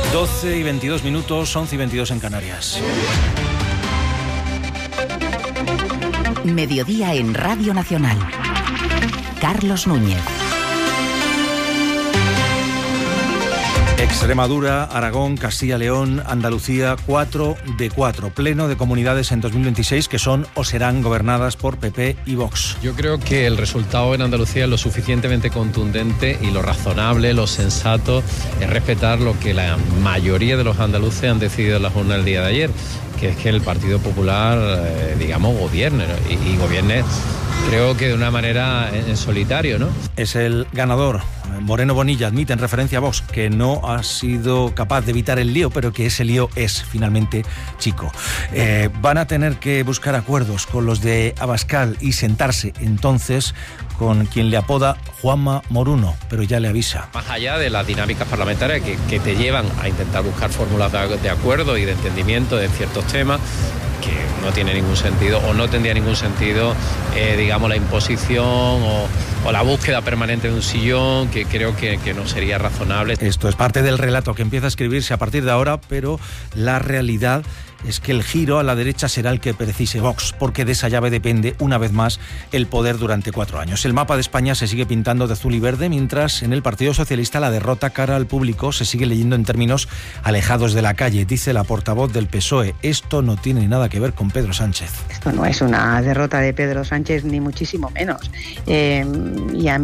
12 y 22 minutos, 11 y 22 en Canarias. Mediodía en Radio Nacional. Carlos Núñez. Extremadura, Aragón, Castilla-León, Andalucía, 4 de 4. Pleno de comunidades en 2026 que son o serán gobernadas por PP y Vox. Yo creo que el resultado en Andalucía es lo suficientemente contundente y lo razonable, lo sensato es respetar lo que la mayoría de los andaluces han decidido en la jornada del día de ayer, que es que el Partido Popular, gobierne, ¿no? y gobierne, creo que de una manera en solitario, ¿no? Es el ganador. Moreno Bonilla admite en referencia a Vox que no ha sido capaz de evitar el lío, pero que ese lío es finalmente chico. Van a tener que buscar acuerdos con los de Abascal y sentarse entonces con quien le apoda Juanma Moruno, pero ya le avisa. Más allá de las dinámicas parlamentarias que te llevan a intentar buscar fórmulas de acuerdo y de entendimiento de ciertos temas, que no tiene ningún sentido o no tendría ningún sentido, la imposición o la búsqueda permanente de un sillón, que creo que no sería razonable. Esto es parte del relato que empieza a escribirse a partir de ahora, pero la realidad es que el giro a la derecha será el que precise Vox, porque de esa llave depende, una vez más, el poder durante 4 años. El mapa de España se sigue pintando de azul y verde, mientras en el Partido Socialista la derrota cara al público se sigue leyendo en términos alejados de la calle. Dice la portavoz del PSOE, esto no tiene nada que ver con Pedro Sánchez. Esto no es una derrota de Pedro Sánchez, ni muchísimo menos. Y